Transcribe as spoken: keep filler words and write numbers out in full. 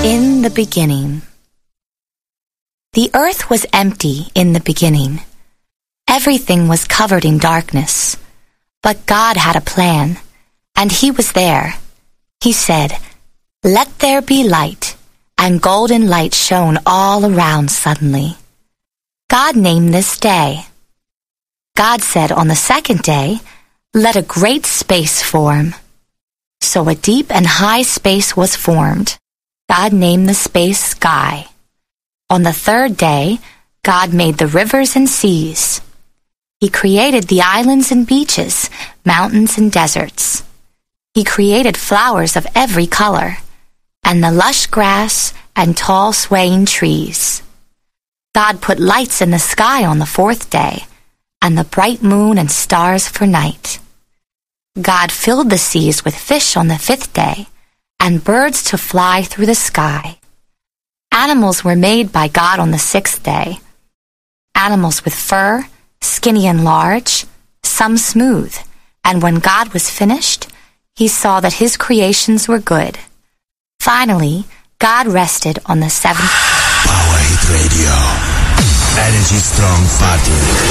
In the beginning. The earth was empty in the beginning. Everything was covered in darkness. But God had a plan, and He was there. He said, "Let there be light," and golden light shone all around suddenly. God named this day. God said on the second day, "Let a great space form." So a deep and high space was formed. God named the space sky. On the third day, God made the rivers and seas. He created the islands and beaches, mountains and deserts. He created flowers of every color, and the lush grass and tall swaying trees. God put lights in the sky on the fourth day, and the bright moon and stars for night. God filled the seas with fish on the fifth day, and birds to fly through the sky. Animals were made by God on the sixth day. Animals with fur, skinny and large, some smooth, and when God was finished, He saw that His creations were good. Finally, God rested on the seventh. Power Hit Radio. Energy Strong Party.